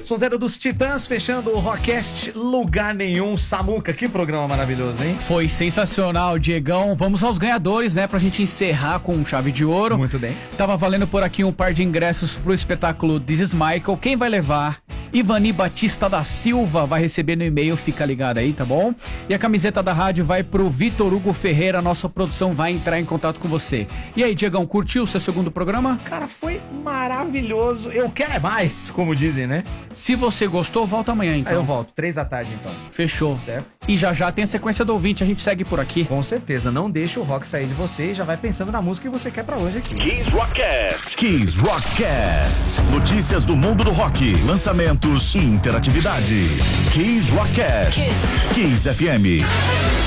Sonzeira dos Titãs, fechando o Rockcast Lugar Nenhum. Samuca, que programa maravilhoso, hein? Foi sensacional, Diegão. Vamos aos ganhadores, né? Pra gente encerrar com chave de ouro. Muito bem. Tava valendo por aqui um par de ingressos pro espetáculo This is Michael. Quem vai levar? Ivani Batista da Silva vai receber no e-mail, fica ligado aí, tá bom? E a camiseta da rádio vai pro Vitor Hugo Ferreira, nossa produção vai entrar em contato com você. E aí, Diegão, curtiu o seu segundo programa? Cara, foi maravilhoso. Eu quero é mais, como dizem, né? Se você gostou, volta amanhã então. Aí eu volto, 3 da tarde então. Fechou. Certo? E já tem a sequência do ouvinte, a gente segue por aqui. Com certeza, não deixa o rock sair de você e já vai pensando na música que você quer pra hoje aqui. Kiss Rockcast. Kiss Rockcast. Notícias do mundo do rock, lançamentos e interatividade. Kiss Rockcast. Kiss FM.